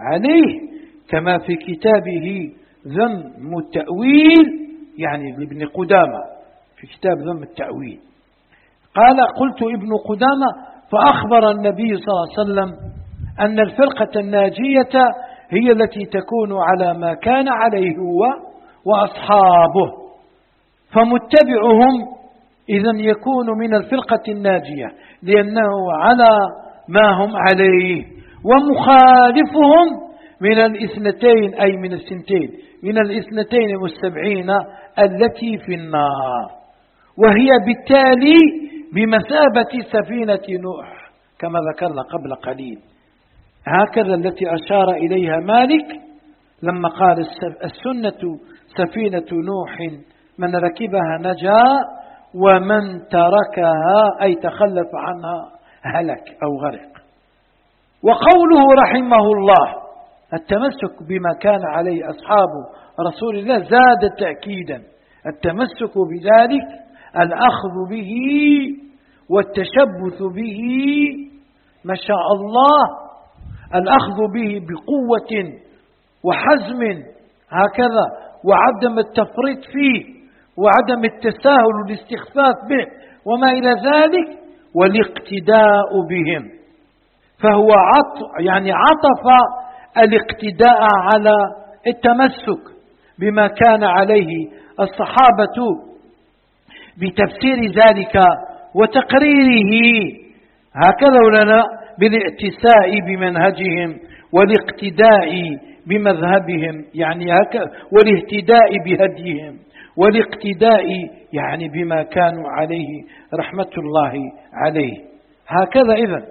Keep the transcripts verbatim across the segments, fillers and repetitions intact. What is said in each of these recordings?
عليه، كما في كتابه ذم التأويل، يعني لابن قدامة في كتاب ذم التأويل. قال: قلت ابن قدامة: فأخبر النبي صلى الله عليه وسلم أن الفرقة الناجية هي التي تكون على ما كان عليه هو وأصحابه، فمتبعهم إذن يكون من الفرقة الناجية لأنه على ما هم عليه، ومخالفهم من الاثنتين أي من السنتين من الاثنتين والسبعين التي في النار، وهي بالتالي بمثابة سفينة نوح كما ذكرنا قبل قليل. هكذا التي أشار إليها مالك لما قال: السنة سفينة نوح، من ركبها نجا ومن تركها أي تخلف عنها هلك أو غرق. وقوله رحمه الله: التمسك بما كان عليه أصحاب رسول الله زاد تأكيدا. التمسك بذلك الأخذ به والتشبث به، ما شاء الله، الأخذ به بقوة وحزم هكذا، وعدم التفريط فيه، وعدم التساهل والاستخفاف به وما إلى ذلك، والاقتداء بهم. فهو عطف يعني عطف الاقتداء على التمسك بما كان عليه الصحابة بتفسير ذلك وتقريره، هكذا لنا بالاعتساء بمنهجهم والاقتداء بمذهبهم، يعني هكذا، والاهتداء بهديهم، والاقتداء يعني بما كانوا عليه رحمة الله عليه. هكذا إذن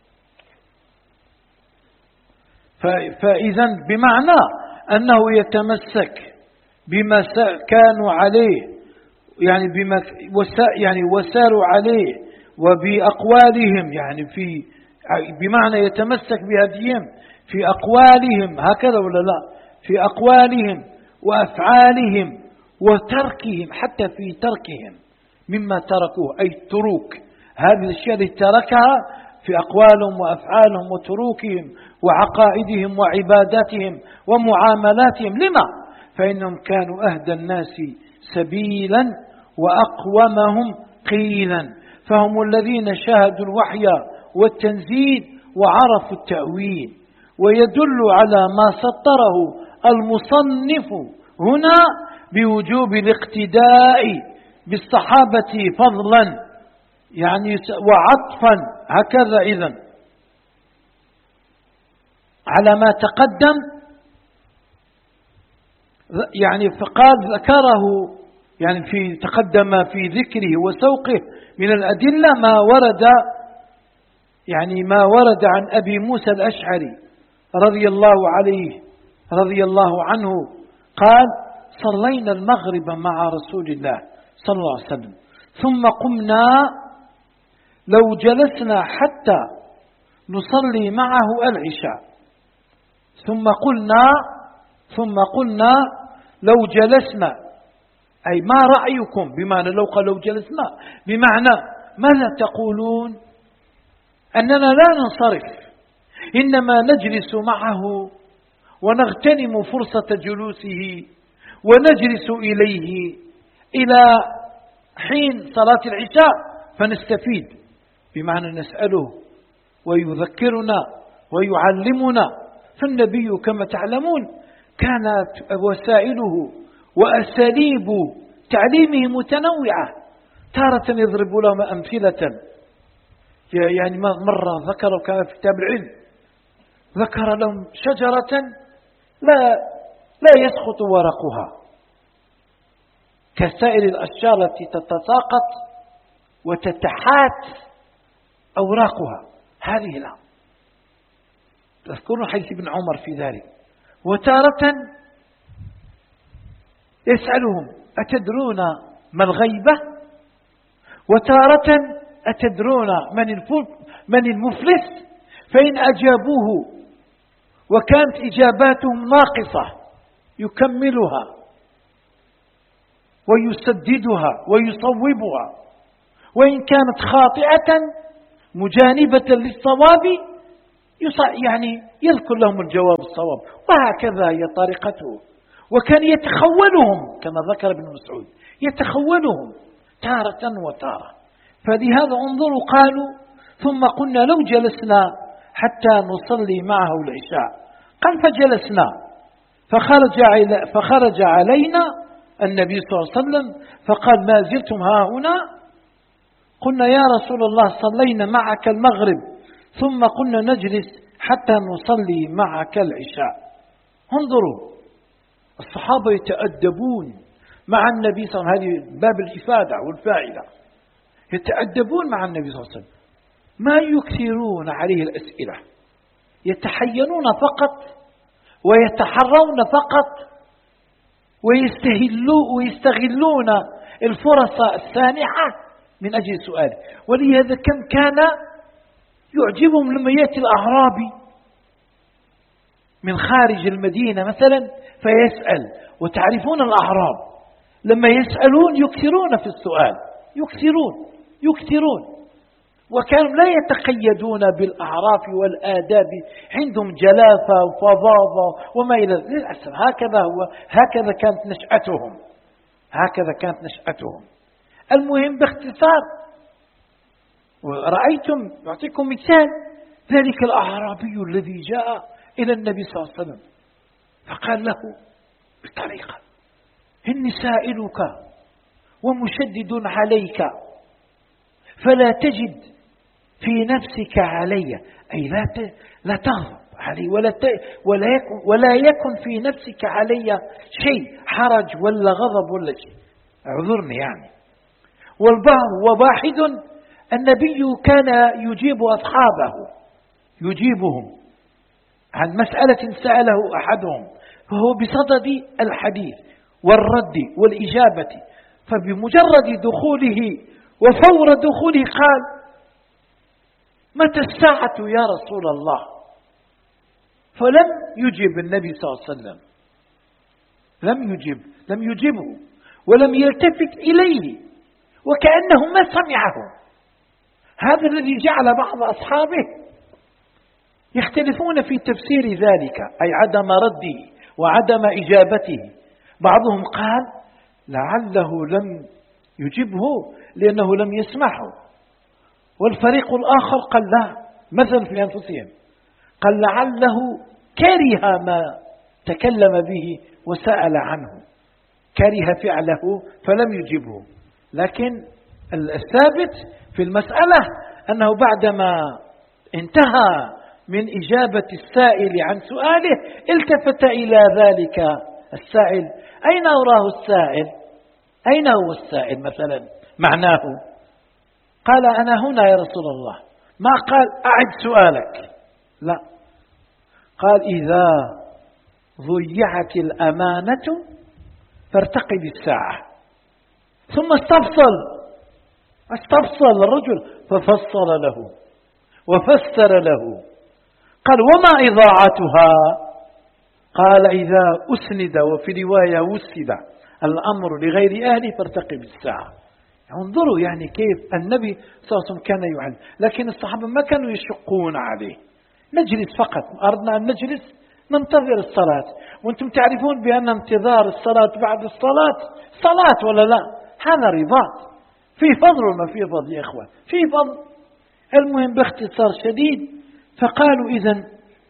فإذا بمعنى أنه يتمسك بما كانوا عليه، يعني بما يعني وساروا عليه، وبأقوالهم، يعني في بمعنى يتمسك بهديهم في أقوالهم، هكذا ولا لا؟ في أقوالهم وأفعالهم وتركهم، حتى في تركهم مما تركوه، أي التروك، هذه الأشياء التي تركها في أقوالهم وأفعالهم وتروكهم وعقائدهم وعباداتهم ومعاملاتهم. لما؟ فإنهم كانوا أهدى الناس سبيلا وأقومهم قيلا، فهم الذين شاهدوا الوحي والتنزيل وعرفوا التأويل. ويدل على ما سطره المصنف هنا بوجوب الاقتداء بالصحابة فضلا يعني وعطفا، هكذا إذن على ما تقدم، يعني فقال ذكره يعني في تقدم في ذكره وسوقه من الأدلة ما ورد يعني ما ورد عن أبي موسى الأشعري رضي الله عليه رضي الله عنه قال: صلينا المغرب مع رسول الله صلى الله عليه وسلم، ثم قمنا لو جلسنا حتى نصلي معه العشاء، ثم قلنا ثم قلنا لو جلسنا، أي ما رأيكم، بمعنى لو قال لو جلسنا بمعنى ماذا تقولون؟ أننا لا ننصرف، إنما نجلس معه ونغتنم فرصة جلوسه ونجلس إليه إلى حين صلاة العشاء فنستفيد، بمعنى نسأله ويذكرنا ويعلمنا. فالنبي كما تعلمون كانت وسائله وأساليب تعليمه متنوعة، تارة يضرب لهم أمثلة، يعني مرة ذكر كما في كتاب العلم ذكر لهم شجرة لا لا يسقط ورقها كسائر الأشجار التي تتساقط وتتحات أوراقها، هذه لا، تذكرون حديث ابن عمر في ذلك. وتارة يسألهم: أتدرون ما الغيبة؟ وتارة: أتدرون من المفلس؟ فإن أجابوه وكانت إجاباتهم ناقصة يكملها ويسددها ويصوبها، وإن كانت خاطئة مجانبة للصواب يعني يذكر لهم الجواب الصواب، وهكذا هي طريقته. وكان يتخولهم كما ذكر ابن مسعود، يتخولهم تارة وتارة. فلهذا انظروا قالوا ثم قلنا لو جلسنا حتى نصلي معه العشاء، قال فجلسنا فخرج, فخرج علينا النبي صلى الله عليه وسلم فقال ما زلتم ها هنا؟ قلنا يا رسول الله صلينا معك المغرب ثم قلنا نجلس حتى نصلي معك العشاء. انظروا الصحابة يتأدبون مع النبي صلى الله عليه وسلم، هذه باب الإفادة والفائدة، يتأدبون مع النبي صلى الله عليه وسلم، ما يكثرون عليه الأسئلة، يتحينون فقط ويتحرون فقط ويستغلون الفرص السانحة من أجل سؤاله. ولهذا كم كان يعجبهم لما يأتي الأعرابي من خارج المدينة مثلا فيسأل، وتعرفون الأعراب لما يسألون يكثرون في السؤال، يكثرون يكثرون وكانوا لا يتقيدون بالأعراف والآداب، عندهم جلافة وفظاظة وما إلى ذلك. هكذا هو، هكذا كانت نشأتهم، هكذا كانت نشأتهم. المهم باختصار، ورأيتم أعطيكم مثال ذلك الأعرابي الذي جاء إلى النبي صلى الله عليه وسلم فقال له بطريقة إني سائلك ومشدد عليك فلا تجد في نفسك علي، أي لا لا تغضب علي ولا ولا يكن ولا يكن في نفسك علي شيء حرج ولا غضب ولا شيء، اعذرني يعني. والبعض وواحد النبي كان يجيب أصحابه، يجيبهم عن مسألة سأله أحدهم فهو بصدد الحديث والرد والإجابة، فبمجرد دخوله وفور دخوله قال متى الساعة يا رسول الله؟ فلم يجب النبي صلى الله عليه وسلم، لم يجب لم يجبه ولم يلتفت إليه وكأنه ما سمعه. هذا الذي جعل بعض أصحابه يختلفون في تفسير ذلك، أي عدم رده وعدم إجابته. بعضهم قال لعله لم يجبه لأنه لم يسمعه، والفريق الآخر قال لا، مثل في أنفسهم قال لعله كره ما تكلم به وسأل عنه، كره فعله فلم يجبه. لكن الثابت في المسألة أنه بعدما انتهى من إجابة السائل عن سؤاله التفت إلى ذلك السائل، أين أراه السائل؟ أين هو السائل مثلا؟ معناه قال أنا هنا يا رسول الله، ما قال أعد سؤالك، لا، قال إذا ضيعت الأمانة فارتقب الساعة. ثم استفصل استفصل الرجل ففصل له وفسر له، قال وما إضاعتها؟ قال إذا أسند، وفي رواية وسد الأمر لغير أهله فارتقب الساعة. انظروا يعني كيف النبي صلى الله عليه وسلم كان يعلم، لكن الصحابة ما كانوا يشقون عليه. نجلس فقط، أردنا أن نجلس ننتظر الصلاة، وأنتم تعرفون بأن انتظار الصلاة بعد الصلاة صلاة ولا لا؟ هذا رباط، في فضل وما في فضل يا إخوان، في فضل. المهم باختصار شديد فقالوا إذن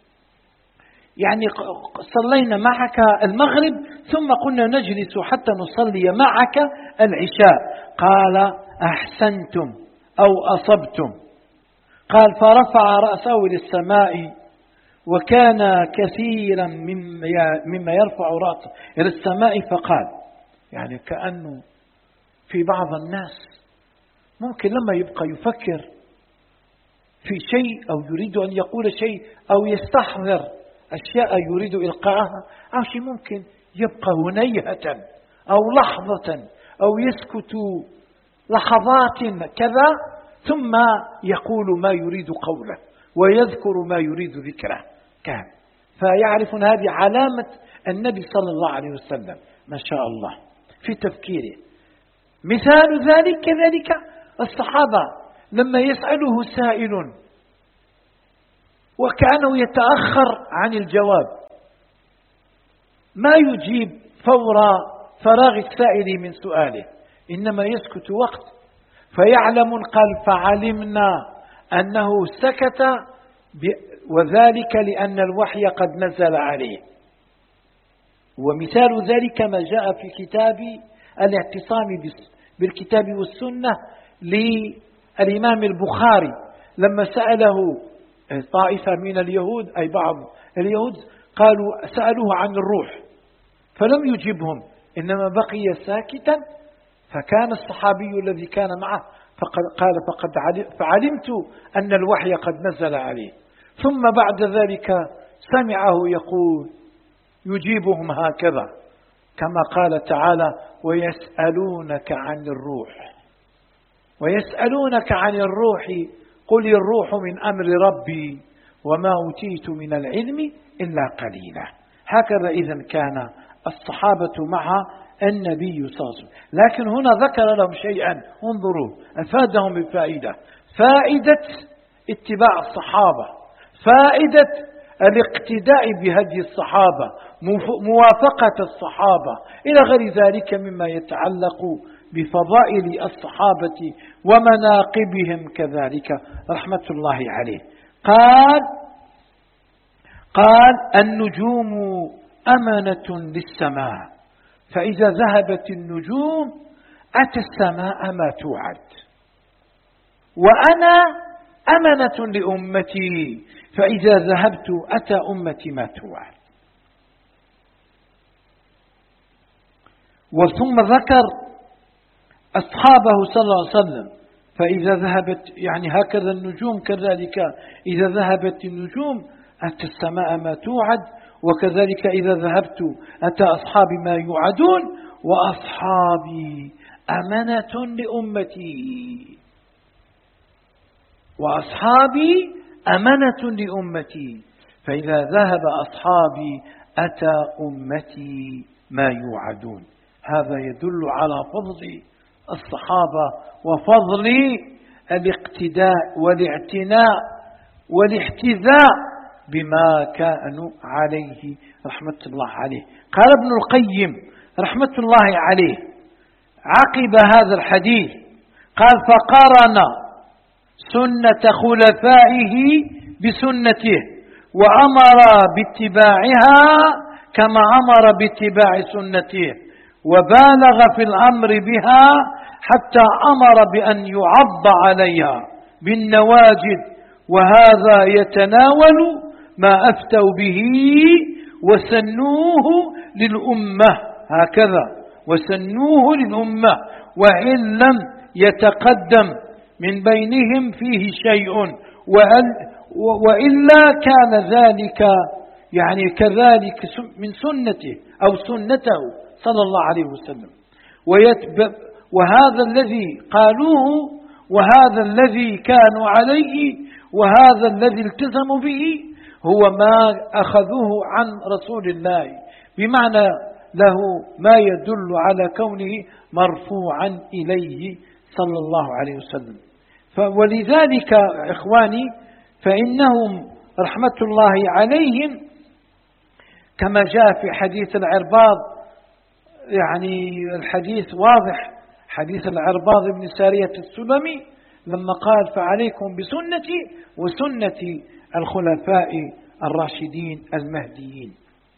يعني صلينا معك المغرب ثم قلنا نجلس حتى نصلي معك العشاء. قال أحسنتم أو أصبتم. قال فرفع رأسه للسماء، وكان كثيرا مما يرفع رأسه إلى السماء، فقال يعني كأنه في بعض الناس ممكن لما يبقى يفكر في شيء أو يريد أن يقول شيء أو يستحضر أشياء يريد إلقاءها أو شيء ممكن يبقى هنيهة أو لحظة أو يسكت لحظات كذا ثم يقول ما يريد قوله ويذكر ما يريد ذكره. كان فيعرفون هذه علامة النبي صلى الله عليه وسلم ما شاء الله في تفكيره. مثال ذلك كذلك الصحابة لما يسأله سائل وكأنه يتأخر عن الجواب، ما يجيب فور فراغ السائل من سؤاله، إنما يسكت وقت. فيعلم قال فعلمنا أنه سكت، وذلك لأن الوحي قد نزل عليه. ومثال ذلك ما جاء في كتاب الاعتصام بالكتاب والسنة للإمام البخاري لما سأله طائفة من اليهود، أي بعض اليهود، قالوا سألوه عن الروح فلم يجبهم، إنما بقي ساكتا. فكان الصحابي الذي كان معه قال فقد فعلمت أن الوحي قد نزل عليه. ثم بعد ذلك سمعه يقول يجيبهم هكذا كما قال تعالى ويسألونك عن الروح ويسألونك عن الروح قل الروح من أمر ربي وما أوتيت من العلم إلا قليلا. هكذا إذن كان الصحابة مع النبي صلى الله عليه وسلم. لكن هنا ذكر لهم شيئا، انظروا أفادهم بفائدة، فائدة اتباع الصحابة، فائدة الاقتداء بهدي الصحابة، موافقة الصحابة إلى غير ذلك مما يتعلق بفضائل الصحابة ومناقبهم كذلك رحمة الله عليه. قال قال النجوم أمنة للسماء، فإذا ذهبت النجوم أتى السماء ما توعد، وأنا أمنة لأمتي فإذا ذهبت أتى أمتي ما توعد. وثم ذكر أصحابه صلى الله عليه وسلم فإذا ذهبت، يعني هكذا النجوم كذلك إذا ذهبت النجوم أتى السماء ما توعد، وكذلك إذا ذهبت أتى أصحابي ما يوعدون، وأصحابي أمنة لأمتي وأصحابي أمنة لأمتي فإذا ذهب أصحابي أتى أمتي ما يوعدون. هذا يدل على فضل الصحابة وفضل الاقتداء والاعتناء والاحتذاء بما كانوا عليه رحمة الله عليه. قال ابن القيم رحمة الله عليه عقب هذا الحديث قال فقارن سنة خلفائه بسنته وأمر باتباعها كما أمر باتباع سنته، وبالغ في الأمر بها حتى أمر بأن يعض عليها بالنواجذ، وهذا يتناول ما أفتوا به وسنوه للأمة، هكذا وسنوه للأمة، وإن لم يتقدم من بينهم فيه شيء، وإلا كان ذلك يعني كذلك من سنته أو سنته صلى الله عليه وسلم. وهذا الذي قالوه وهذا الذي كانوا عليه وهذا الذي التزموا به هو ما أخذوه عن رسول الله، بمعنى له ما يدل على كونه مرفوعا إليه صلى الله عليه وسلم. ولذلك إخواني فإنهم رحمة الله عليهم كما جاء في حديث العرباض، يعني الحديث واضح، حديث العرباض بن سارية السلمي لما قال فعليكم بسنتي وسنة الخلفاء الراشدين المهديين.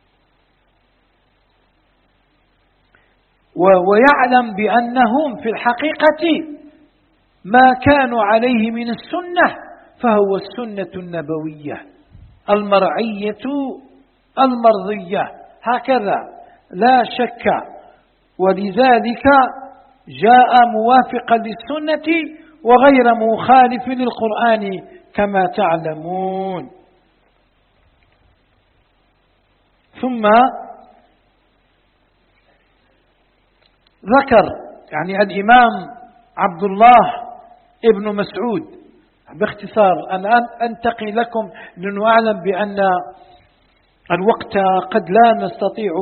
ويعلم بأنهم في الحقيقة ما كانوا عليه من السنة فهو السنة النبوية المرعية المرضية، هكذا لا شك. ولذلك جاء موافقا للسنة وغير مخالف للقرآن كما تعلمون. ثم ذكر يعني الإمام عبد الله ابن مسعود باختصار. الآن أنتقي لكم لأنه أعلم بأن الوقت قد لا نستطيع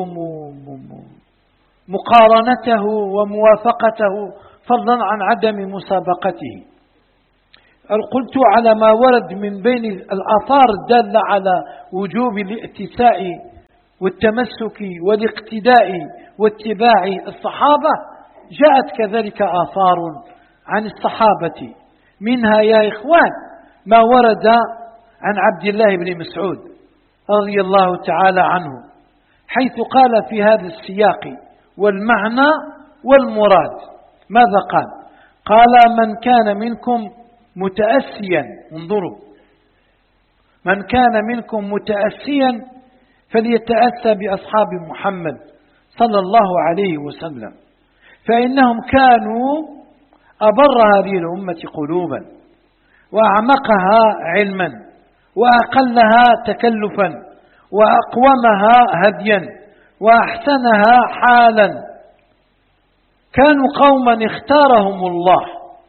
مقارنته وموافقته فضلا عن عدم مسابقته. قلت على ما ورد من بين الآثار الدالة على وجوب الائتساء والتمسك والاقتداء واتباع الصحابة، جاءت كذلك آثار عن الصحابة، منها يا إخوان ما ورد عن عبد الله بن مسعود رضي الله تعالى عنه، حيث قال في هذا السياق والمعنى والمراد ماذا قال؟ قال: من كان منكم متأسيا، انظروا، من كان منكم متأسيا فليتأسى بأصحاب محمد صلى الله عليه وسلم، فإنهم كانوا أبر هذه الأمة قلوبا وأعمقها علما وأقلها تكلفا وأقومها هديا وأحسنها حالا. كانوا قوما اختارهم الله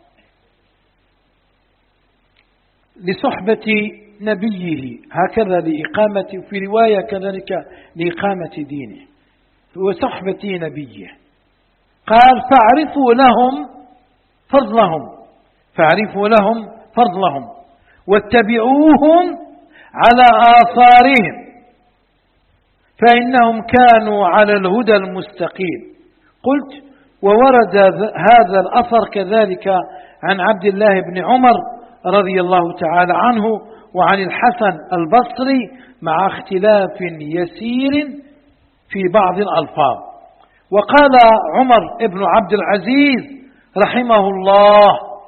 لصحبة نبيه، هكذا لإقامة، في رواية كذلك لإقامة دينه وصحبة نبيه. قال: فاعرفوا لهم فضلهم، فاعرفوا لهم فضلهم واتبعوهم على آثارهم فإنهم كانوا على الهدى المستقيم. قلت: وورد هذا الأثر كذلك عن عبد الله بن عمر رضي الله تعالى عنه وعن الحسن البصري مع اختلاف يسير في بعض الألفاظ. وقال عمر بن عبد العزيز رحمه الله: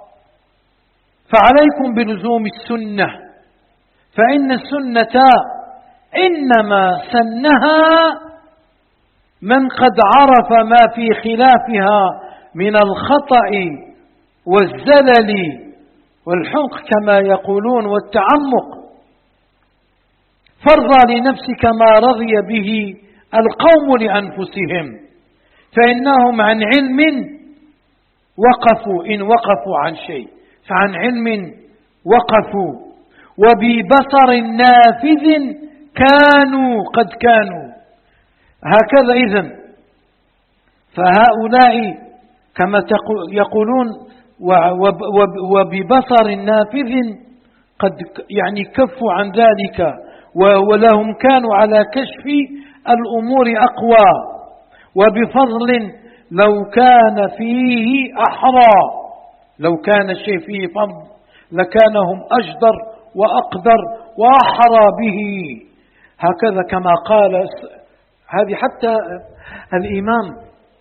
فعليكم بلزوم السنة، فإن السنة إنما سنها من قد عرف ما في خلافها من الخطأ والزلل والحمق كما يقولون والتعمق، فارضى لنفسك ما رضي به القوم لأنفسهم، فإنهم عن علم وقفوا، إن وقفوا عن شيء فعن علم وقفوا، وببصر نافذ كانوا قد كانوا. هكذا إذن فهؤلاء كما يقولون وببصر نافذ قد يعني كفوا عن ذلك، ولهم كانوا على كشف الأمور أقوى، وبفضل لو كان فيه أحرى، لو كان الشيء فيه فضل لكانهم أجدر وأقدر وأحرى به. هكذا كما قال، هذه حتى الإمام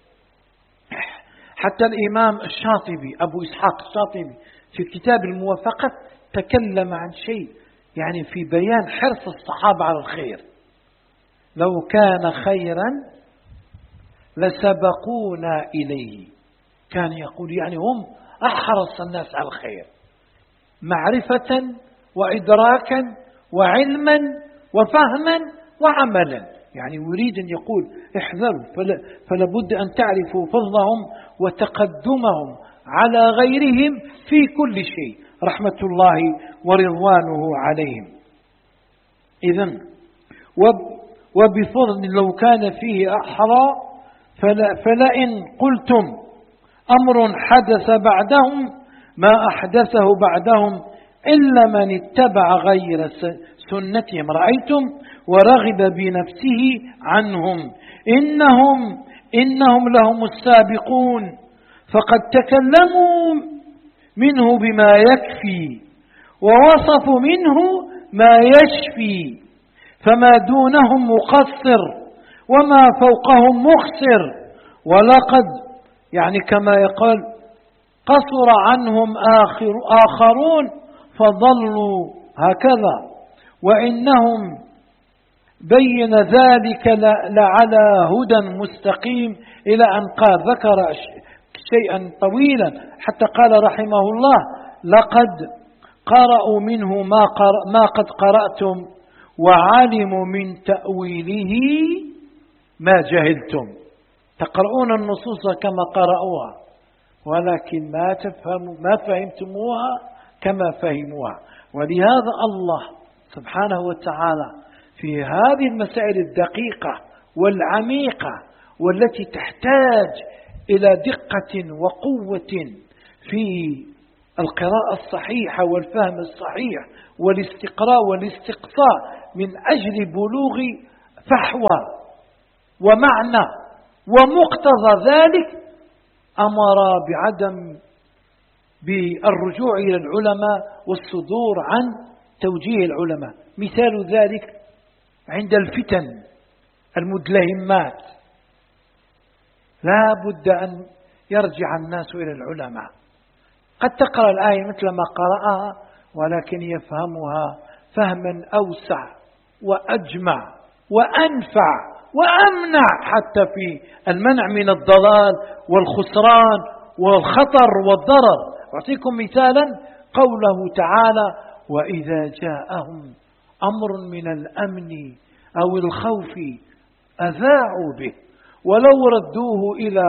حتى الإمام الشاطبي أبو إسحاق الشاطبي في كتاب الموافقة تكلم عن شيء يعني في بيان حرص الصحابة على الخير: لو كان خيرا لسبقونا إليه. كان يقول يعني هم أحرص الناس على الخير معرفة وإدراكا وعلما وفهما وعملا. يعني يريد أن يقول احذروا، فلا بد أن تعرفوا فضلهم وتقدمهم على غيرهم في كل شيء، رحمة الله ورضوانه عليهم. إذن وبفضل لو كان فيه أحرى فلا فلئن قلتم أمر حدث بعدهم ما أحدثه بعدهم إلا من اتبع غير سنتهم رأيتم ورغب بنفسه عنهم إنهم إنهم لهم السابقون، فقد تكلموا منه بما يكفي ووصفوا منه ما يشفي، فما دونهم مقصر وما فوقهم مخسر، ولقد يعني كما يقول قصر عنهم آخر آخرون فضلوا هكذا، وإنهم بين ذلك لعلى هدى مستقيم، إلى أن قال ذكر شيئا طويلا حتى قال رحمه الله: لقد قرأوا منه ما, قرأ ما قد قرأتم وعلموا من تأويله ما جهلتم. تقرؤون النصوص كما قرأوها ولكن ما تفهموا ما فهمتموها كما فهموها. ولهذا الله سبحانه وتعالى في هذه المسائل الدقيقة والعميقة والتي تحتاج إلى دقة وقوة في القراءة الصحيحة والفهم الصحيح والاستقراء والاستقصاء من أجل بلوغ فحوى ومعنى ومقتضى ذلك، أمر بعدم بالرجوع إلى العلماء والصدور عن توجيه العلماء. مثال ذلك عند الفتن المدلهمات لا بد أن يرجع الناس إلى العلماء. قد تقرأ الآية مثل ما قرأها ولكن يفهمها فهما أوسع وأجمع وأنفع وأمنع حتى في المنع من الضلال والخسران والخطر والضرر. أعطيكم مثالا قوله تعالى: وإذا جاءهم أمر من الأمن أو الخوف أذاعوا به ولو ردوه إلى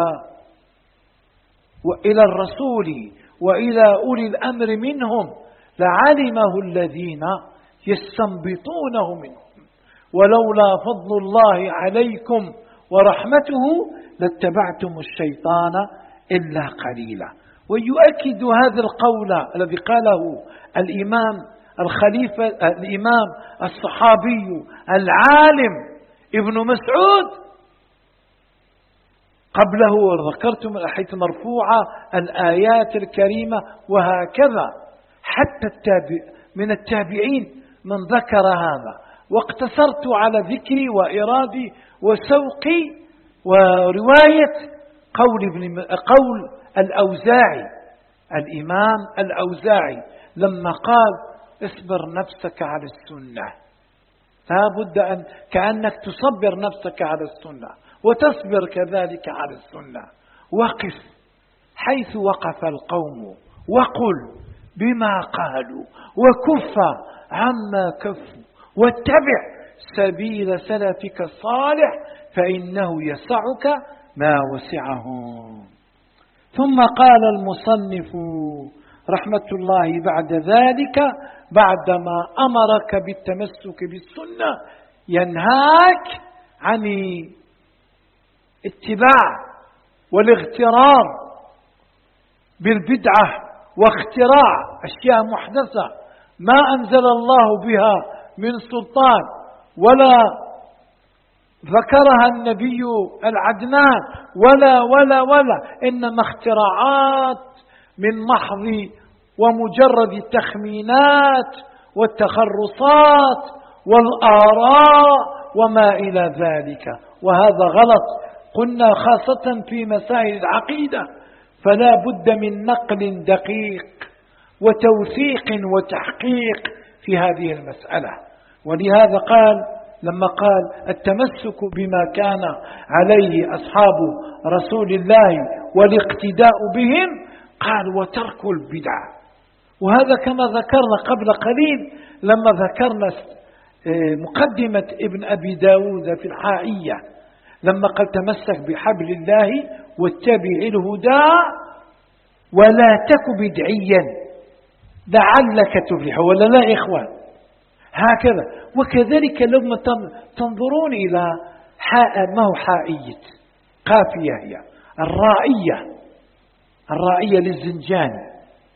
وإلى الرسول وإلى أولي الأمر منهم لعلمه الذين يستنبطونه منهم ولولا فضل الله عليكم ورحمته لاتبعتم الشيطان إلا قليلا. ويؤكد هذا القول الذي قاله الإمام الخليفة الإمام الصحابي العالم ابن مسعود قبله ذكرت من الأحاديث المرفوعة الآيات الكريمة وهكذا حتى التابع من التابعين من ذكر هذا. واقتصرت على ذكري وإرادي وسوقي ورواية قول ابن قول الأوزاعي الإمام الأوزاعي لما قال: اصبر نفسك على السنة. لا بد أن كأنك تصبر نفسك على السنة وتصبر كذلك على السنة. وقف حيث وقف القوم وقل بما قالوا وكف عما كفوا واتبع سبيل سلفك الصالح فإنه يسعك ما وسعهم. ثم قال المصنف رحمة الله بعد ذلك بعدما أمرك بالتمسك بالسنة ينهاك عن اتباع والاغترار بالبدعة واختراع أشياء محدثة ما أنزل الله بها من سلطان ولا ذكرها النبي العدنان ولا ولا ولا إنما اختراعات من محض ومجرد التخمينات والتخرصات والآراء وما إلى ذلك. وهذا غلط قلنا خاصة في مسائل العقيدة، فلا بد من نقل دقيق وتوثيق وتحقيق في هذه المسألة. ولهذا قال لما قال التمسك بما كان عليه أصحاب رسول الله والاقتداء بهم قال وترك البدع. وهذا كما ذكرنا قبل قليل لما ذكرنا مقدمة ابن أبي داود في الحائية لما قال تمسك بحبل الله واتبع الهدى ولا تك بدعيا لعلك تفلح، ولا لا إخوان؟ هكذا. وكذلك لما تنظرون إلى ما هو حائية قافية هي الرائية الرائية للزنجاني: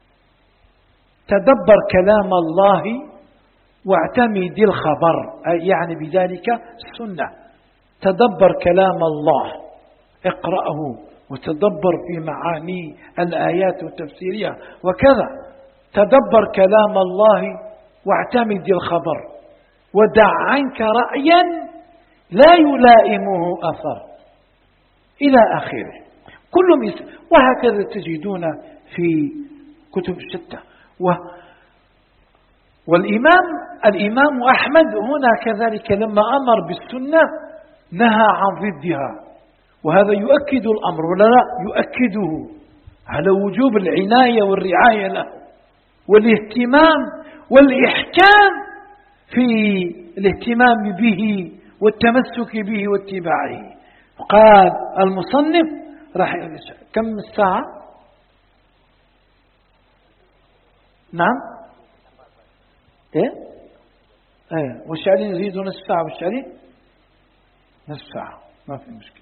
تدبر كلام الله واعتمد الخبر، يعني بذلك السنة. تدبر كلام الله، اقرأه وتدبر في معاني الآيات وتفسيرها وكذا. تدبر كلام الله واعتمد الخبر ودع عنك رأيا لا يلائمه أثر إلى آخره. كل مثل وهكذا تجدون في كتب الشتى. والإمام الإمام أحمد هنا كذلك لما أمر بالسنة نهى عن ضدها، وهذا يؤكد الأمر ولا لا؟ يؤكده على وجوب العناية والرعاية له والاهتمام والإحكام في الاهتمام به والتمسك به واتباعه. قال المصنف رحمه الله كم الساعة؟ نعم ايه ايه والشعرين يزيدوا نصف ساعة والشعرين نصف ساعة ما في مشكلة.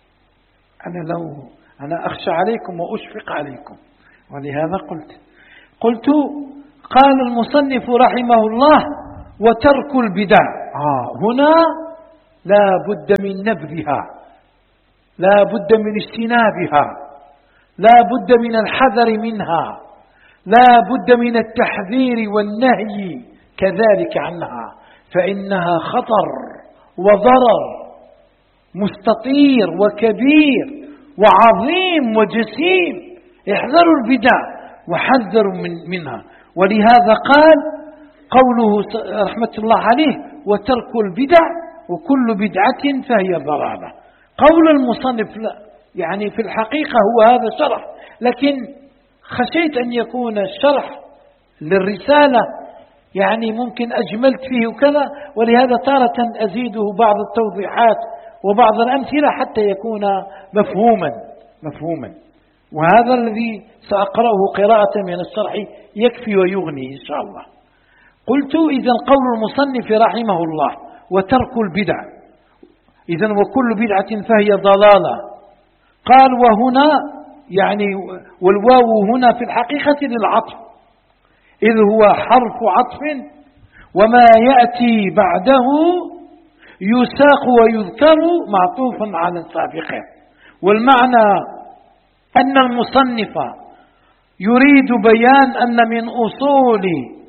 أنا لو أنا أخشى عليكم وأشفق عليكم ولهذا قلت. قلت قال المصنف رحمه الله وترك البدع. آه هنا لا بد من نبذها، لا بد من اجتنابها، لا بد من الحذر منها، لا بد من التحذير والنهي كذلك عنها، فإنها خطر وضرر مستطير وكبير وعظيم وجسيم. احذروا البدع وحذروا من منها. ولهذا قال قوله رحمة الله عليه وترك البدع وكل بدعة فهي ضلالة. قول المصنف لا يعني في الحقيقة هو هذا شرح، لكن خشيت أن يكون الشرح للرسالة يعني ممكن أجملت فيه وكذا، ولهذا تارة أزيده بعض التوضيحات وبعض الأمثلة حتى يكون مفهوما مفهوما وهذا الذي سأقرأه قراءة من الشرح يكفي ويغني إن شاء الله. قلت إذن قول المصنف رحمه الله وترك البدع، إذن وكل بدعة فهي ضلالة. قال وهنا يعني والواو هنا في الحقيقة للعطف، إذ هو حرف عطف وما يأتي بعده يساق ويذكر معطوف على السابق. والمعنى أن المصنف يريد بيان أن من أصول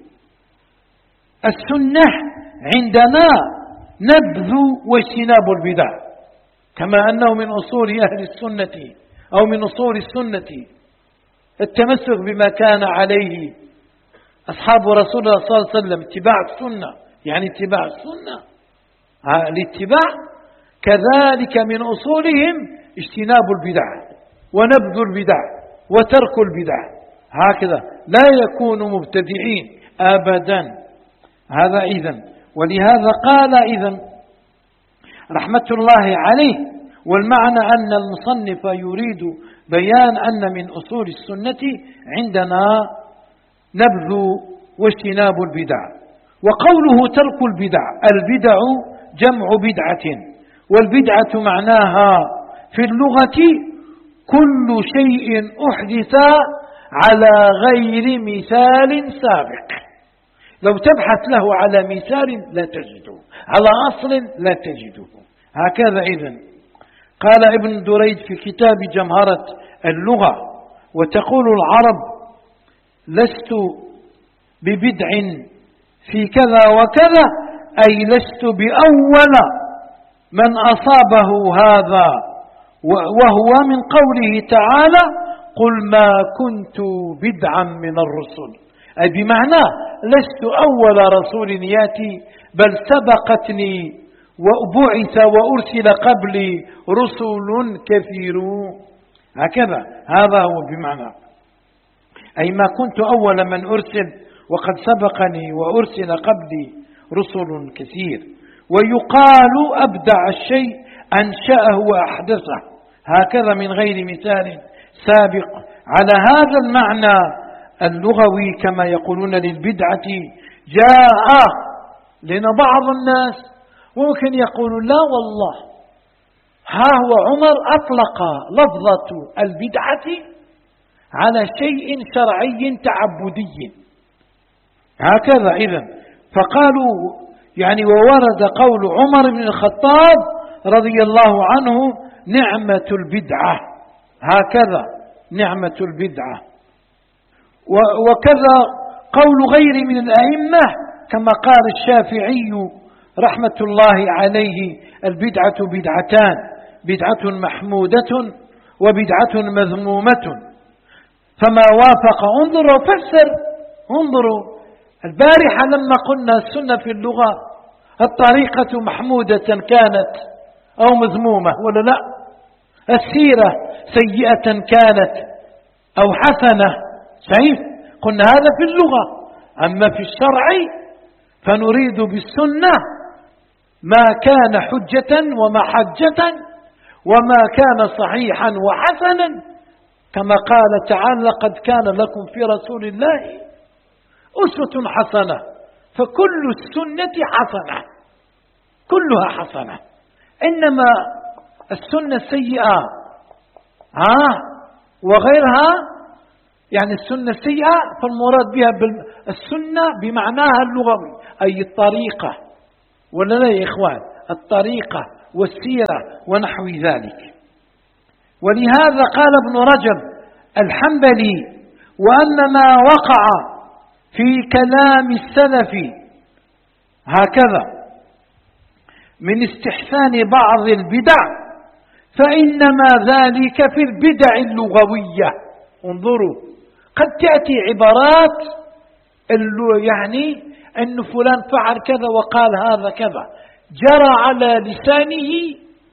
السنة عندنا نبذ واجتناب البدع، كما أنه من أصول أهل السنة أو من أصول السنة التمسك بما كان عليه أصحاب رسول الله صلى الله عليه وسلم، اتباع السنة يعني اتباع السنة الاتباع، كذلك من أصولهم اجتناب البدع ونبذ البدع وترك البدع، هكذا لا يكون مبتدعين أبدا. هذا إذن. ولهذا قال إذن رحمة الله عليه والمعنى أن المصنف يريد بيان أن من أصول السنة عندنا نبذ واجتناب البدع. وقوله ترك البدع، البدع جمع بدعة، والبدعة معناها في اللغة كل شيء أحدث على غير مثال سابق. لو تبحث له على مثال لا تجده، على أصل لا تجده. هكذا إذن قال ابن دريد في كتاب جمهرة اللغة وتقول العرب لست ببدع في كذا وكذا، أي لست بأول من أصابه هذا، وهو من قوله تعالى قل ما كنت بدعا من الرسل، أي بمعنى لست أول رسول يأتي، بل سبقتني وبعث وأرسل قبلي رسل كثيرون. هكذا هذا هو بمعنى، أي ما كنت أول من أرسل وقد سبقني وأرسل قبلي رسل كثير. ويقال أبدع الشيء أنشأه وأحدثه، هكذا من غير مثال سابق. على هذا المعنى اللغوي كما يقولون للبدعة جاء، لأن بعض الناس ممكن يقول لا والله ها هو عمر أطلق لفظة البدعة على شيء شرعي تعبدي، هكذا إذن. فقالوا يعني وورد قول عمر بن الخطاب رضي الله عنه نعمة البدعة، هكذا نعمة البدعة. وكذا قول غير من الأئمة كما قال الشافعي رحمة الله عليه البدعة بدعتان، بدعة محمودة وبدعة مذمومة، فما وافق انظروا فسر. انظروا البارحة لما قلنا السنة في اللغة الطريقة محمودة كانت أو مذمومة ولا لا، السيرة سيئة كانت أو حسنة، صحيح قلنا هذا في اللغة. أما في الشرع فنريد بالسنة ما كان حجة ومحجة وما كان صحيحا وحسنا، كما قال تعالى لقد كان لكم في رسول الله أسوة حسنة. فكل السنة حسنة، كلها حسنة، إنما السنة السيئة آه وغيرها يعني السنة السيئة فالمراد بها السنة بمعناها اللغوي أي الطريقة، ولا لا يا إخوان؟ الطريقة والسيرة ونحو ذلك. ولهذا قال ابن رجب الحنبلي: وأن ما وقع في كلام السلف هكذا من استحسان بعض البدع فإنما ذلك في البدع اللغوية. انظروا، قد تأتي عبارات يعني أن فلان فعل كذا وقال هذا كذا، جرى على لسانه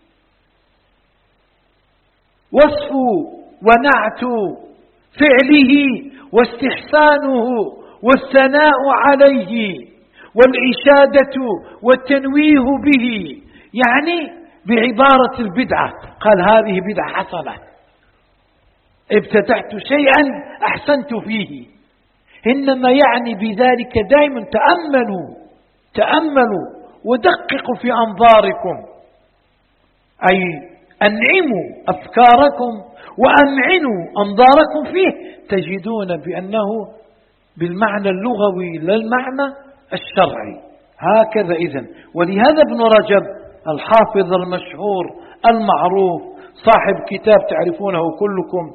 وصف ونعت فعله واستحسانه والثناء عليه والإشادة والتنويه به، يعني بعبارة البدعة قال هذه بدعة حسنة، ابتدعت شيئا أحسنت فيه. إنما يعني بذلك دائما تأملوا تأملوا ودققوا في أنظاركم، أي أنعموا أفكاركم وأمعنوا أنظاركم فيه، تجدون بأنه بالمعنى اللغوي لا المعنى الشرعي. هكذا إذن. ولهذا ابن رجب الحافظ المشهور المعروف صاحب كتاب تعرفونه كلكم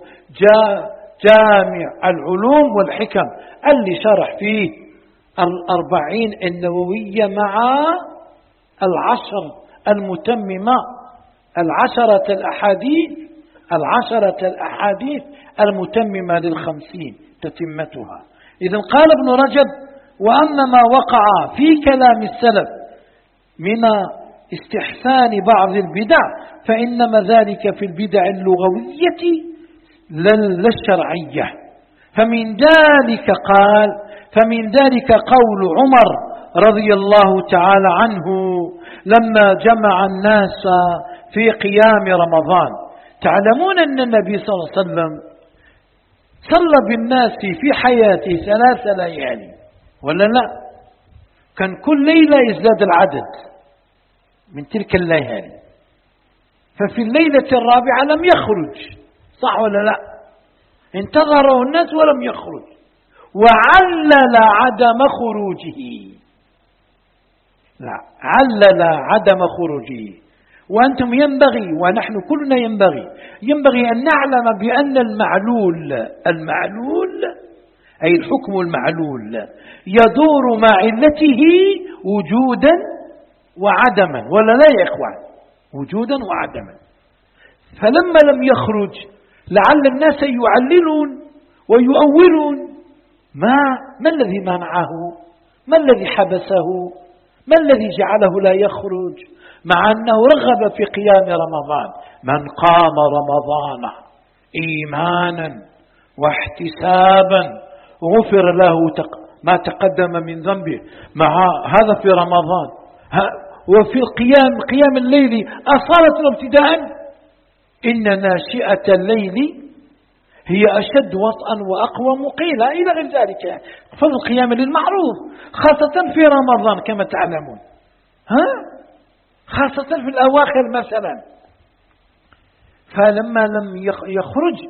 جامع العلوم والحكم، اللي شرح فيه الأربعين النووية مع العشر المتممة، العشرة الأحاديث العشرة الأحاديث المتممة للخمسين تتمتها. إذن قال ابن رجب: وأما ما وقع في كلام السلف من استحسان بعض البدع فإنما ذلك في البدع اللغوية لا الشرعية. فمن ذلك قال فمن ذلك قول عمر رضي الله تعالى عنه لما جمع الناس في قيام رمضان. تعلمون أن النبي صلى الله عليه وسلم صلى بالناس في حياته ثلاث ليالي، ولا لا؟ كان كل ليلة يزداد العدد من تلك الليالي، ففي الليلة الرابعة لم يخرج، صح ولا لا؟ انتظروا الناس ولم يخرج، وعلل عدم خروجه، لا علل عدم خروجه. وأنتم ينبغي ونحن كلنا ينبغي ينبغي أن نعلم بأن المعلول المعلول أي الحكم المعلول يدور مع علته وجودا وعدما، ولا لا يا إخوان؟ وجودا وعدما. فلما لم يخرج لعل الناس يعللون ويؤولون ما ما الذي منعه، ما الذي حبسه، ما الذي جعله لا يخرج، مع أنه رغب في قيام رمضان. من قام رمضان إيمانا واحتسابا غفر له ما تقدم من ذنبه. مع هذا في رمضان، وفي القيام قيام الليل أصالة وابتداء. إن ناشئة الليل هي أشد وطئا وأقوى مقيلة إلى غير ذلك. فالقيام للمعروف خاصة في رمضان كما تعلمون، ها خاصة في الأواخر مثلا. فلما لم يخرج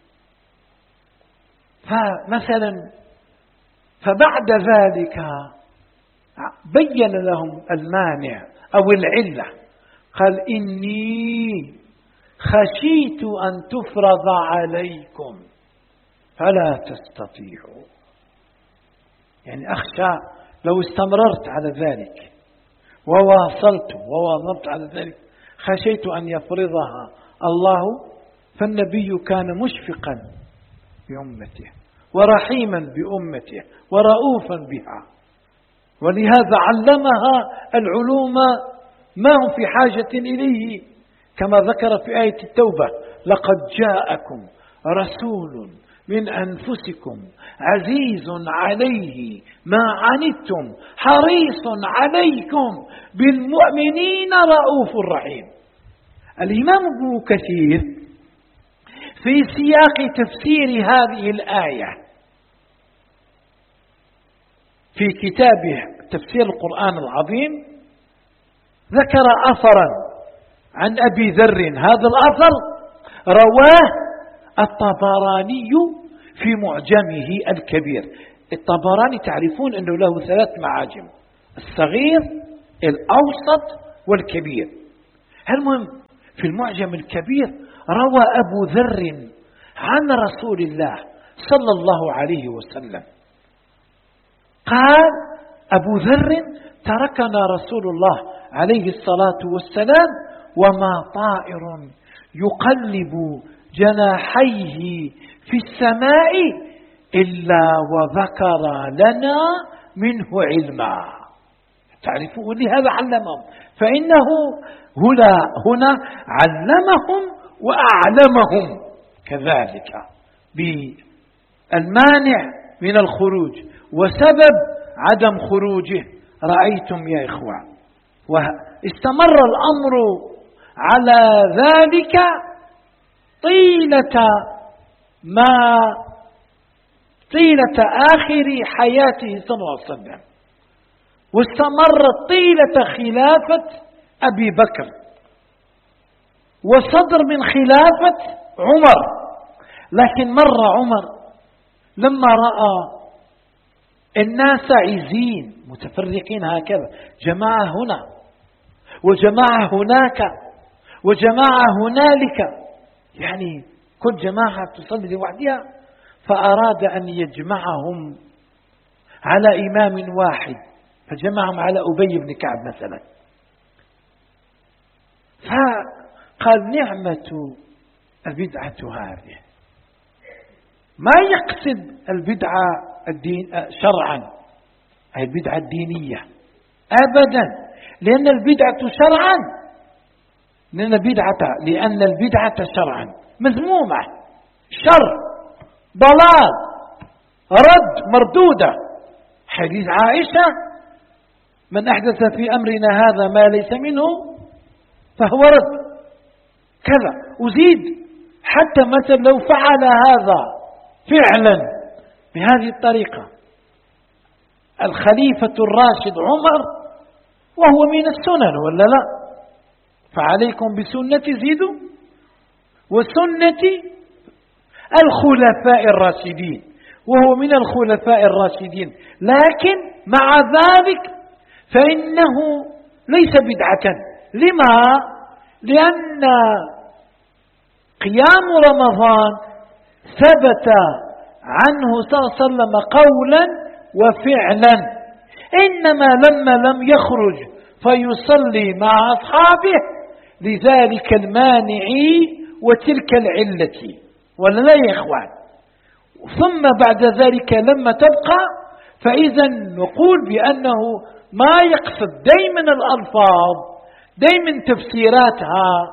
فمثلا فبعد ذلك بين لهم المانع أو العلة، قال إني خشيت أن تفرض عليكم فلا تستطيعوا، يعني أخشى لو استمررت على ذلك وواصلت وواظبت على ذلك خشيت أن يفرضها الله. فالنبي كان مشفقا بأمته ورحيما بأمته ورؤوفا بها، ولهذا علمها العلوم ما هم في حاجة إليه، كما ذكر في آية التوبة: لقد جاءكم رسول من أنفسكم عزيز عليه ما عنتم حريص عليكم بالمؤمنين رؤوف رحيم. الإمام ابن كثير في سياق تفسير هذه الآية في كتابه تفسير القرآن العظيم ذكر أثرا عن أبي ذر. هذا الأثر رواه الطبراني في معجمه الكبير. الطبراني تعرفون أنه له ثلاث معاجم: الصغير، الأوسط، والكبير. المهم في المعجم الكبير روى أبو ذر عن رسول الله صلى الله عليه وسلم قال أبو ذر: تركنا رسول الله عليه الصلاة والسلام وما طائر يقلب جناحيه في السماء إلا وذكر لنا منه علما. تعرفون لهذا علمهم، فإنه هنا, هنا علمهم وأعلمهم كذلك بالمانع من الخروج وسبب عدم خروجه. رأيتم يا إخوان، واستمر الأمر على ذلك طيلة ما طيلة آخر حياته صلى الله عليه وسلم، واستمرت طيلة خلافة أبي بكر وصدر من خلافة عمر. لكن مر عمر لما رأى الناس عزين متفرقين هكذا، جماعة هنا وجماعة هناك وجماعة هنالك، يعني كل جماعة تصلي لوحدها، فأراد أن يجمعهم على إمام واحد، فجمعهم على أبي بن كعب مثلا. فقال: نعمة البدعة هذه. ما يقصد البدعة الدين شرعا أي البدعة الدينية أبدا، لأن البدعة شرعا لأن البدعة لأن البدعة شرعا مذمومة، شر، ضلال، رد، مردودة. حديث عائشة: من أحدث في أمرنا هذا ما ليس منه فهو رد كذا. أزيد حتى مثلا لو فعل هذا فعلا بهذه الطريقة الخليفة الراشد عمر وهو من السنن ولا لا، فعليكم بسنة زيدوا وسنة الخلفاء الراشدين، وهو من الخلفاء الراشدين. لكن مع ذلك فإنه ليس بدعة. لما؟ لأن قيام رمضان ثبت عنه صلى الله عليه وسلم قولا وفعلا، إنما لما لم يخرج فيصلي مع أصحابه لذلك المانع وتلك العلة، ولا لا يا إخوان؟ ثم بعد ذلك لما تبقى فإذا نقول بأنه ما يقصد دائما الألفاظ، دائما تفسيراتها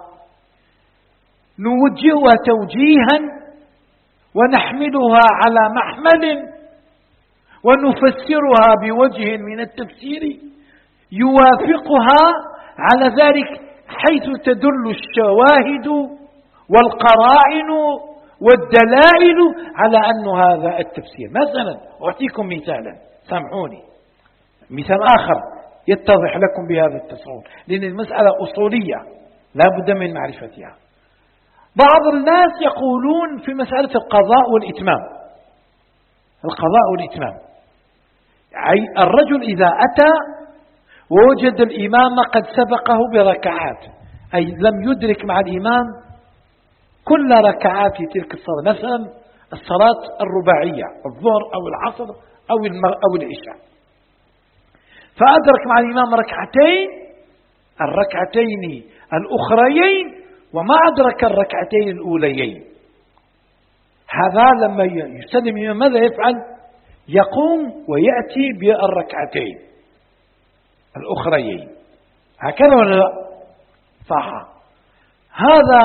نوجهها توجيها ونحملها على محمل ونفسرها بوجه من التفسير يوافقها على ذلك، حيث تدل الشواهد والقرائن والدلائل على أن هذا التفسير. مثلا أعطيكم مثالا، سامحوني، مثال آخر يتضح لكم بهذا التصور، لأن المسألة أصولية لا بد من معرفتها. بعض الناس يقولون في مسألة القضاء والإتمام، القضاء والإتمام أي الرجل إذا أتى ووجد الإمام قد سبقه بركعات، أي لم يدرك مع الإمام كل ركعات تلك الصلاة، مثلا الصلاة الرباعية، الظهر أو العصر أو أو العشاء، فأدرك مع الإمام ركعتين، الركعتين الأخريين، وما أدرك الركعتين الأوليين. هذا لما يسلم الإمام ماذا يفعل؟ يقوم ويأتي بالركعتين الأخريين، هكذا ولا لا؟ صح. هذا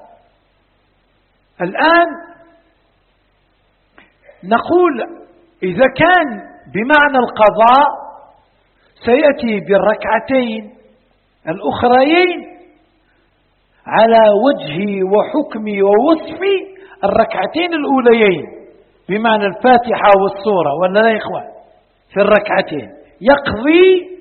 الآن نقول إذا كان بمعنى القضاء سيأتي بالركعتين الأخريين على وجه وحكم ووصف الركعتين الأوليين بمعنى الفاتحة والسورة، ولا لا يا إخوان؟ في الركعتين يقضي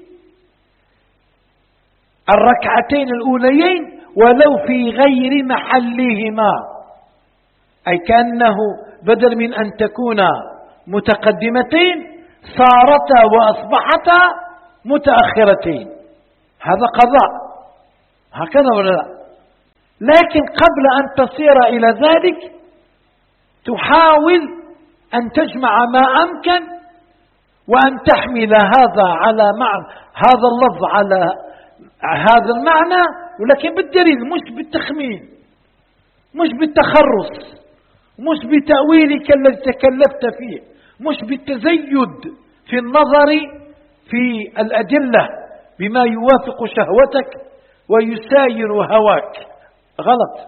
الركعتين الأوليين ولو في غير محلهما، أي كأنه بدل من أن تكونا متقدمتين صارتا وأصبحتا متأخرتين. هذا قضاء، هكذا ولا لا؟ لكن قبل أن تصير إلى ذلك تحاول أن تجمع ما أمكن وأن تحمل هذا على معنى هذا اللفظ على هذا المعنى، ولكن بالدليل، مش بالتخمين، مش بالتخرص، مش بتأويلك الذي تكلفت فيه، مش بالتزيد في النظر في الأدلة بما يوافق شهوتك ويساير هواك. غلط.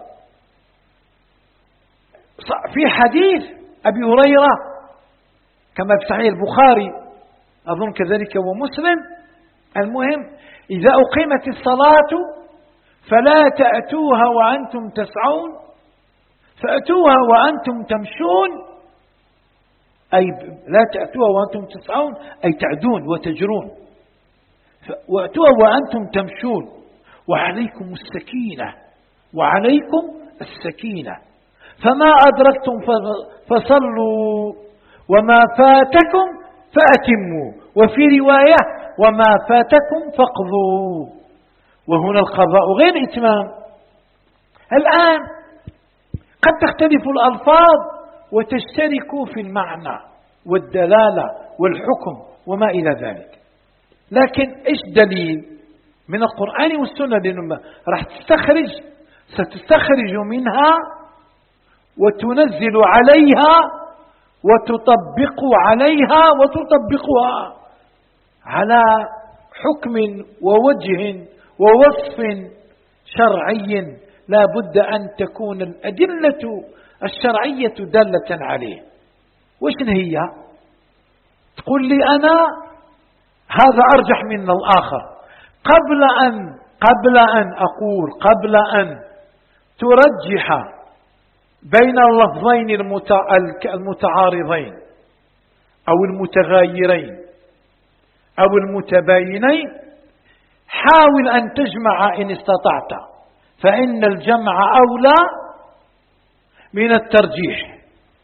في حديث أبي هريرة كما في صحيح البخاري أظن كذلك ومسلم، المهم إذا أقيمت الصلاة فلا تأتوها وأنتم تسعون، فأتوها وأنتم تمشون، أي لا تأتوها وأنتم تسعون أي تعدون وتجرون، وأتوها وأنتم تمشون، وعليكم السكينة، وعليكم السكينة، فما أدركتم فصلوا وما فاتكم فأتموا، وفي رواية وما فاتكم فاقضوا. وهنا القضاء غير إتمام. الآن قد تختلف الألفاظ وتشترك في المعنى والدلالة والحكم وما إلى ذلك، لكن إيش دليل من القرآن والسنة؟ لأنه راح تستخرج ستستخرج منها وتنزل عليها وتطبق عليها وتطبقها على حكم ووجه ووصف شرعي لا بد أن تكون الأدلة الشرعية دالة عليه. وش هي؟ تقول لي أنا هذا أرجح من الآخر. قبل أن قبل أن أقول قبل أن ترجح بين اللفظين المتعارضين أو المتغايرين أو المتباينين، حاول أن تجمع إن استطعت، فإن الجمع أولى من الترجيح.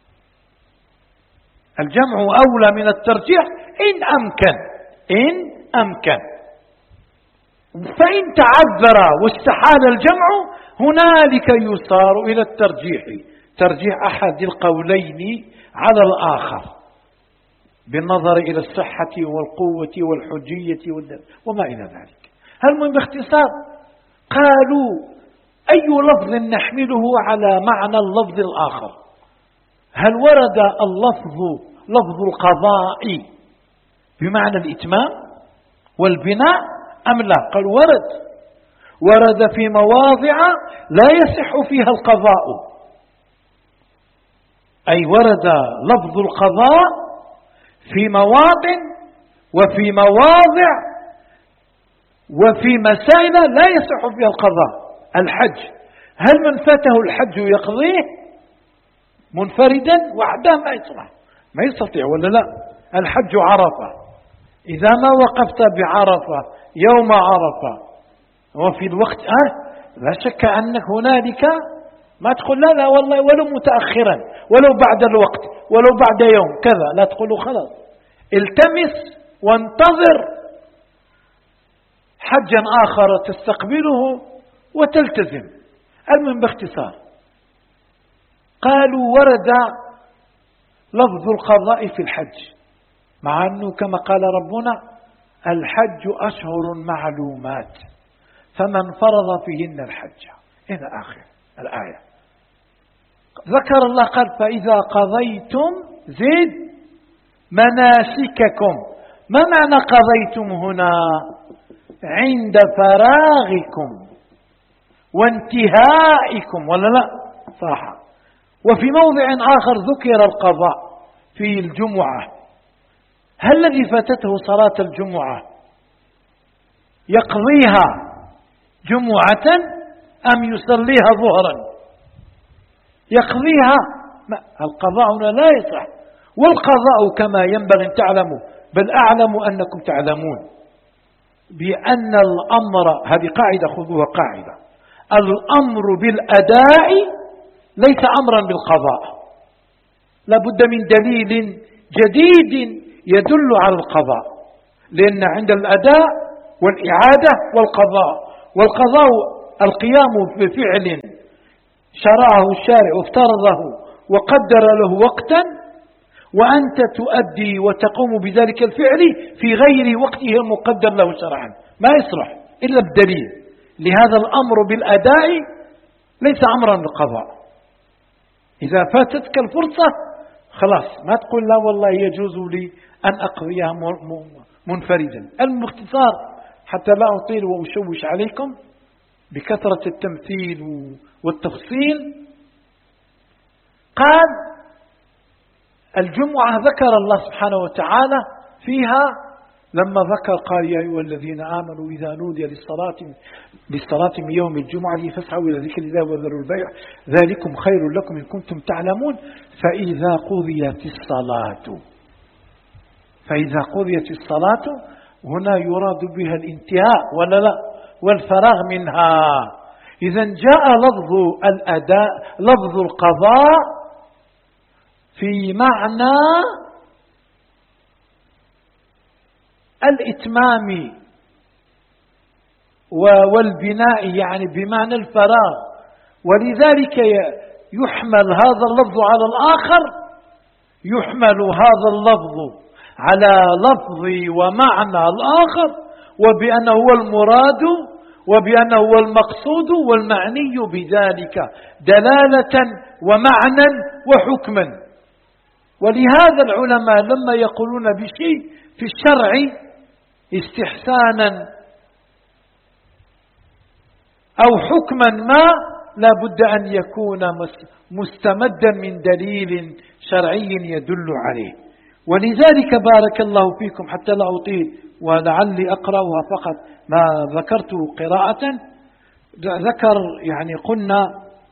الجمع أولى من الترجيح إن أمكن إن أمكن فإن تعذر واستحال الجمع هنالك يصار إلى الترجيح، ترجيح أحد القولين على الآخر بالنظر إلى الصحة والقوة والحجية وما إلى ذلك. المهم باختصار قالوا أي لفظ نحمله على معنى اللفظ الآخر؟ هل ورد اللفظ لفظ القضاء بمعنى الإتمام والبناء أم لا؟ قال ورد ورد في مواضع لا يصح فيها القضاء، أي ورد لفظ القضاء في مواطن وفي مواضع وفي مسائل لا يصح فيها القضاء. الحج، هل من فاته الحج يقضيه منفردا وحده؟ ما يصلح، ما يستطيع ولا لا؟ الحج عرفة، إذا ما وقفت بعرفة يوم عرفة وفي الوقت أه لا شك أنك هنالك ما تقول لا لا والله ولو متأخرا ولو بعد الوقت ولو بعد يوم كذا، لا تقول خلاص، التمس وانتظر حجا آخر تستقبله وتلتزم. المهم باختصار قالوا ورد لفظ القضاء في الحج، مع أنه كما قال ربنا الحج أشهر معلومات فمن فرض فيهن الحج إلى آخر الآية. ذكر الله قال فإذا قضيتم زد مناسككم. ما معنى قضيتم هنا؟ عند فراغكم وانتهائكم ولا لا؟ صح. وفي موضع آخر ذكر القضاء في الجمعة. هل الذي فاتته صلاة الجمعة يقضيها جمعة أم يصليها ظهرا؟ يقضيها. القضاء هنا لا يصح، والقضاء كما ينبغي أن تعلموا، بل أعلم أنكم تعلمون بأن الأمر، هذه قاعدة خذوها قاعدة، الأمر بالأداء ليس أمرا بالقضاء. لا بد من دليل جديد يدل على القضاء، لأن عند الأداء والإعادة والقضاء، والقضاء القيام بفعل شرعه الشارع وافترضه وقدر له وقتا، وأنت تؤدي وتقوم بذلك الفعل في غير وقته المقدر له شرعا، ما يصلح إلا بدليل. لهذا الأمر بالأداء ليس أمرا بالقضاء. إذا فاتتك الفرصة خلاص ما تقول لا والله يجوز لي أن أقضيها منفردا. المختصار حتى لا أطيل وأشوش عليكم بكثرة التمثيل والتفصيل، قال الجمعة ذكر الله سبحانه وتعالى فيها لما ذكر قال يا أيها الذين آمنوا إذا نودي للصلاة للصلاة من يوم الجمعة فاسعوا إلى ذكر الله وذروا البيع ذلكم خير لكم إن كنتم تعلمون فإذا قضيت الصلاة فإذا قضيت الصلاة هنا يراد بها الانتهاء ولا لا والفراغ منها. إذا جاء لفظ الأداء لفظ القضاء في معنى الإتمام والبناء، يعني بمعنى الفراغ، ولذلك يحمل هذا اللفظ على الآخر، يحمل هذا اللفظ على لفظ ومعنى الآخر، وبأنه هو المراد وبأنه هو المقصود والمعني بذلك دلالة ومعنى وحكما. ولهذا العلماء لما يقولون بشيء في الشرع استحسانا أو حكما ما لا بد أن يكون مستمدا من دليل شرعي يدل عليه. ولذلك بارك الله فيكم حتى لا أطيل ولعلي أقرأها فقط ما ذكرته قراءة، ذكر يعني قلنا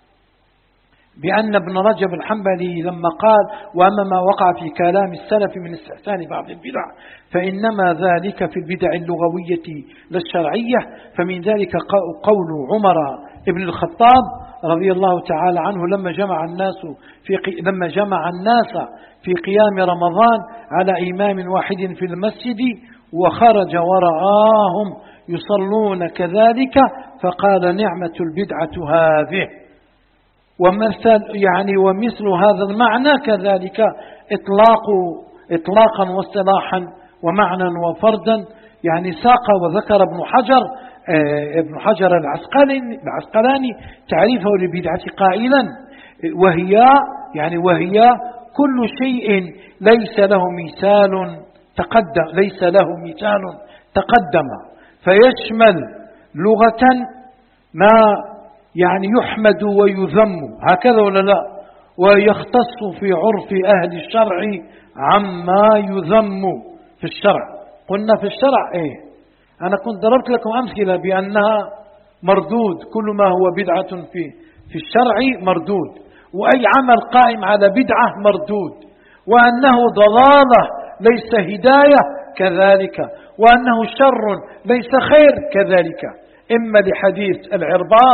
بأن ابن رجب الحنبلي لما قال وأما ما وقع في كلام السلف من استحسان بعض البدع فإنما ذلك في البدع اللغوية لا الشرعية، فمن ذلك قول عمر ابن الخطاب رضي الله تعالى عنه لما جمع الناس في لما جمع الناس في قيام رمضان على إمام واحد في المسجد وخرج ورآهم يصلون كذلك فقال نعمة البدعة هذه. ومثل يعني ومثل هذا المعنى كذلك إطلاق إطلاقا واصطلاحا ومعنى وفردا، يعني ساق وذكر ابن حجر ابن حجر العسقلاني تعريفه للبدعة قائلا وهي يعني وهي كل شيء ليس له مثال تقدم ليس له مثال تقدم فيشمل لغة ما يعني يحمد ويذم هكذا ولا لا، ويختص في عرف أهل الشرع عما يذم في الشرع. قلنا في الشرع ايه، أنا كنت ضربت لكم أمثلة بأنها مردود، كل ما هو بدعة في في الشرع مردود، وأي عمل قائم على بدعة مردود، وأنه ضلالة ليس هداية كذلك، وأنه شر ليس خير كذلك. إما لحديث العرباض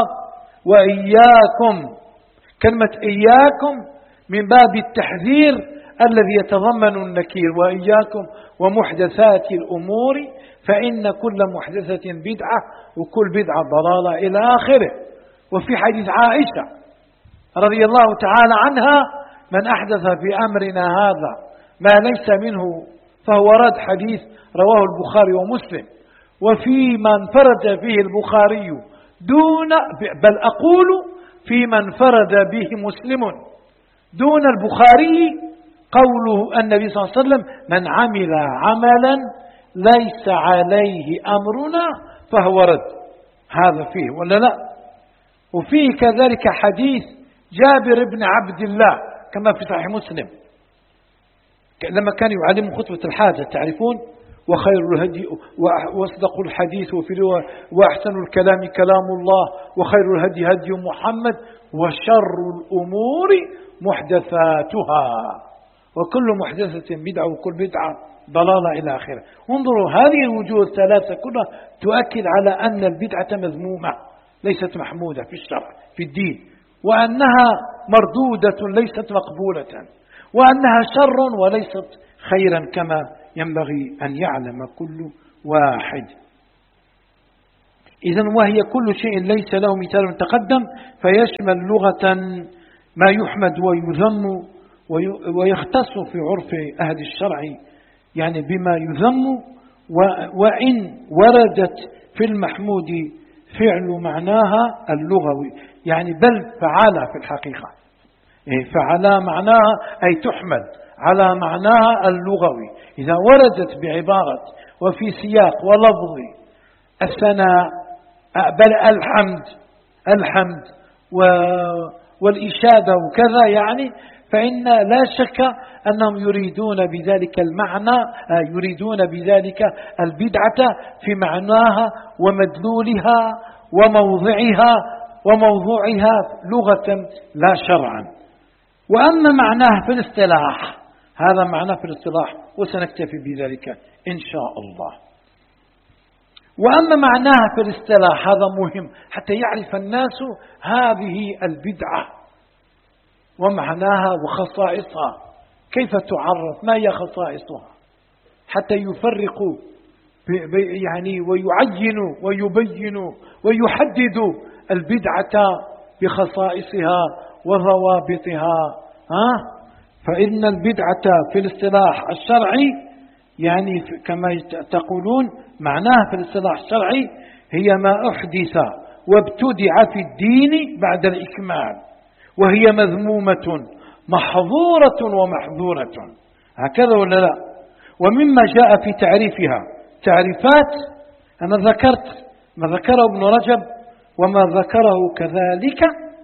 وإياكم، كلمة إياكم من باب التحذير الذي يتضمن النكير، وإياكم ومحدثات الأمور فإن كل محدثة بدعة وكل بدعة ضلالة إلى آخره. وفي حديث عائشة رضي الله تعالى عنها من أحدث في أمرنا هذا ما ليس منه فهو رد، حديث رواه البخاري ومسلم. وفي من انفرد فيه البخاري دون بل أقول في من انفرد به مسلم دون البخاري قوله النبي صلى الله عليه وسلم من عمل عملا ليس عليه أمرنا فهو رد، هذا فيه ولا لا؟ وفيه كذلك حديث جابر بن عبد الله كما في صحيح مسلم لما كان يعلم خطبة الحاجة تعرفون وخير الهدي واصدق الحديث وفي وأحسن الكلام كلام الله وخير الهدي هدي محمد وشر الأمور محدثاتها وكل محدثة بدعة وكل بدعة ضلالة إلى آخره. انظروا هذه الوجوه الثلاثة كلها تؤكد على أن البدعة مذمومة ليست محمودة في الشرع في الدين، وأنها مردودة ليست مقبولة، وأنها شر وليست خيرا كما ينبغي أن يعلم كل واحد. إذن وهي كل شيء ليس له مثال تقدم، فيشمل لغة ما يحمد ويذم ويختص في عرف أهل الشرع يعني بما يذم، وإن وردت في المحمود فعل معناها اللغوي يعني بل فعل في الحقيقة، فعل معناها أي تحمد على معناها اللغوي. إذا وردت بعبارة وفي سياق ولفظ الثناء بل الحمد الحمد والإشادة وكذا يعني، فإن لا شك أنهم يريدون بذلك المعنى يريدون بذلك البدعة في معناها ومدلولها وموضعها وموضوعها لغة لا شرعا. وأما معناه في الاصطلاح، هذا معناه في الاصطلاح وسنكتفي بذلك إن شاء الله. وأما معناها في الاصطلاح هذا مهم حتى يعرف الناس هذه البدعة ومعناها وخصائصها، كيف تعرف، ما هي خصائصها، حتى يفرقوا يعني ويعينوا ويبينوا ويحددوا البدعة بخصائصها وضوابطها. ها؟ فإن البدعة في الاصطلاح الشرعي يعني كما تقولون معناها في الاصطلاح الشرعي هي ما أحدث وابتدع في الدين بعد الإكمال، وهي مذمومة محظورة ومحظورة، هكذا ولا لا؟ ومما جاء في تعريفها تعريفات أنا ذكرت ما ذكره ابن رجب وما ذكره كذلك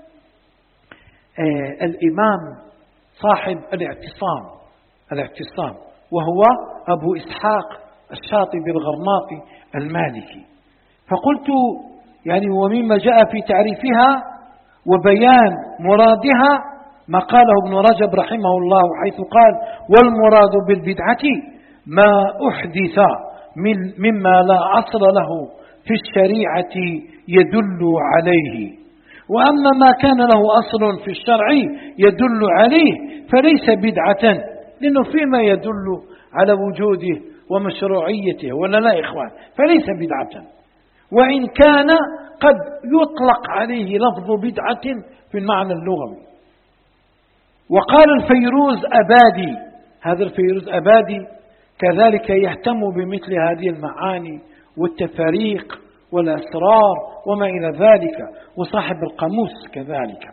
آه الإمام صاحب الاعتصام الاعتصام وهو أبو إسحاق الشاطبي الغرناطي المالكي. فقلت يعني ومما جاء في تعريفها وبيان مرادها ما قاله ابن رجب رحمه الله حيث قال والمراد بالبدعة ما أحدث من مما لا أصل له في الشريعة يدل عليه، وأما ما كان له أصل في الشرع يدل عليه فليس بدعة، لأنه فيما يدل على وجوده ومشروعيته ولا لا إخوان، فليس بدعة، وإن كان قد يطلق عليه لفظ بدعة في المعنى اللغوي. وقال الفيروز أبادي، هذا الفيروز أبادي كذلك يهتم بمثل هذه المعاني والتفاريق والأسرار وما إلى ذلك، وصاحب القاموس كذلك،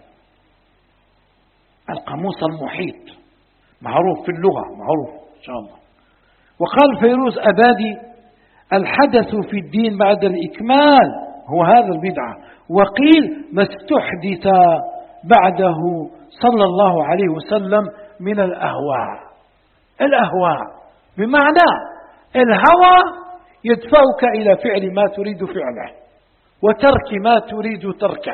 القاموس المحيط معروف في اللغة معروف إن شاء الله. وقال فيروز أبادي الحدث في الدين بعد الإكمال هو هذا البدعة، وقيل ما استحدث بعده صلى الله عليه وسلم من الأهواء. الأهواء بمعنى الهوى يدفعك إلى فعل ما تريد فعله وترك ما تريد تركه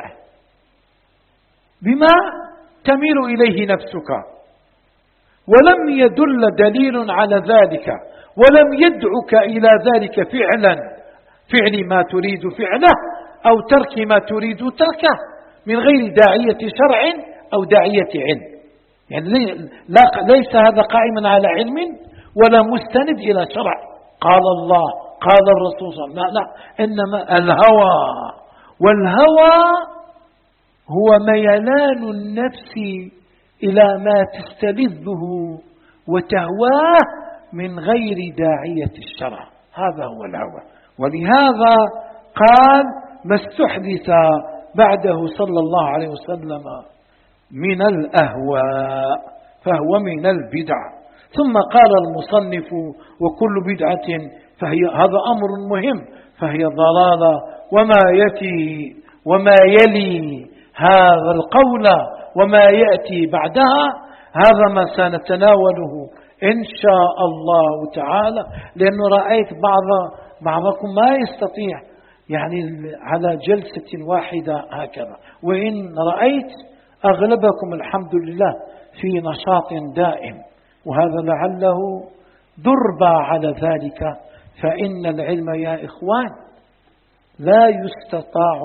بما تميل إليه نفسك، ولم يدل دليل على ذلك ولم يدعك إلى ذلك فعلا فعل ما تريد فعله أو ترك ما تريد تركه من غير داعية شرع أو داعية علم، يعني ليس هذا قائما على علم ولا مستند إلى شرع قال الله قال الرسول صلى الله عليه وسلم، لا لا، إنما الهوى، والهوى هو ميلان النفس إلى ما تستلذه وتهواه من غير داعية الشرع، هذا هو الهوى. ولهذا قال ما استحدث بعده صلى الله عليه وسلم من الأهواء فهو من البدع. ثم قال المصنف وكل بدعة فهي، هذا أمر مهم، فهي ضلالة، وما يأتي وما يلي هذا القول وما يأتي بعدها هذا ما سنتناوله إن شاء الله تعالى، لأنه رأيت بعض بعضكم ما يستطيع يعني على جلسة واحدة هكذا، وإن رأيت أغلبكم الحمد لله في نشاط دائم، وهذا لعله دربا على ذلك، فإن العلم يا إخوان لا يستطاع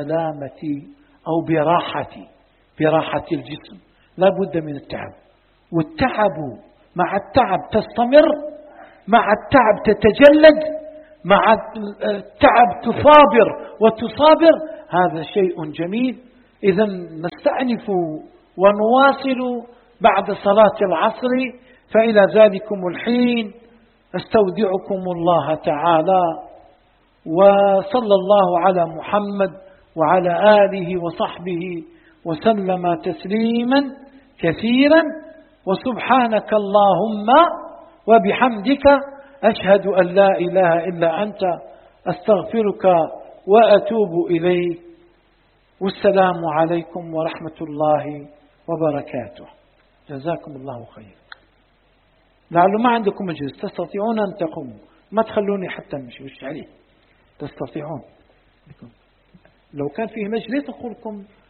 بسلامة أو براحة براحة الجسم، لا بد من التعب، والتعب مع التعب تستمر، مع التعب تتجلد، مع التعب تثابر وتصابر، هذا شيء جميل. إذا نستأنف ونواصل بعد صلاة العصر، فإلى ذلكم الحين استودعكم الله تعالى، وصلى الله على محمد وعلى آله وصحبه وسلم تسليما كثيرا. وسبحانك اللهم وبحمدك أشهد أن لا إله إلا أنت أستغفرك وأتوب إليك. والسلام عليكم ورحمة الله وبركاته. جزاكم الله خير. لعله ما عندكم مجلس تستطيعون أن تقوموا، ما تخلوني حتى نمشي وش عليه، تستطيعون. لو كان فيه مجلس أقول لكم